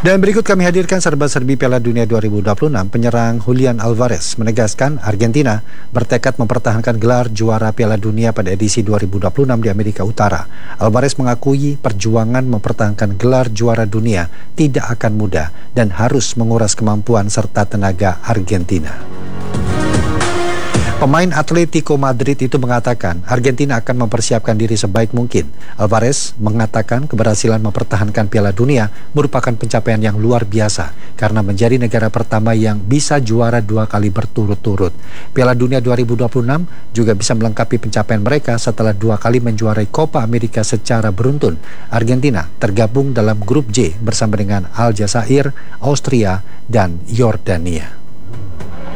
Dan berikut kami hadirkan serba-serbi Piala Dunia 2026. Penyerang Julian Alvarez menegaskan Argentina bertekad mempertahankan gelar juara Piala Dunia pada edisi 2026 di Amerika Utara. Alvarez mengakui perjuangan mempertahankan gelar juara dunia tidak akan mudah dan harus menguras kemampuan serta tenaga Argentina. Pemain Atletico Madrid itu mengatakan Argentina akan mempersiapkan diri sebaik mungkin. Alvarez mengatakan keberhasilan mempertahankan Piala Dunia merupakan pencapaian yang luar biasa karena menjadi negara pertama yang bisa juara 2 kali berturut-turut. Piala Dunia 2026 juga bisa melengkapi pencapaian mereka setelah 2 kali menjuarai Copa America secara beruntun. Argentina tergabung dalam grup J bersama dengan Aljazair, Austria, dan Yordania.